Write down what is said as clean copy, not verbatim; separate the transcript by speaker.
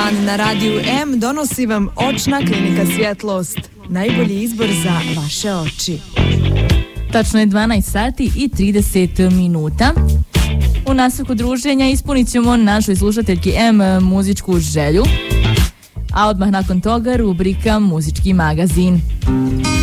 Speaker 1: dan na Radiju M donosi vam Očna klinika Svjetlost. Najbolji izbor za vaše oči.
Speaker 2: Tačno je 12 sati i 30 minuta. U nastavku druženja ispunit ćemo našoj slušateljki M muzičku želju, a odmah nakon toga rubrika Muzički magazin.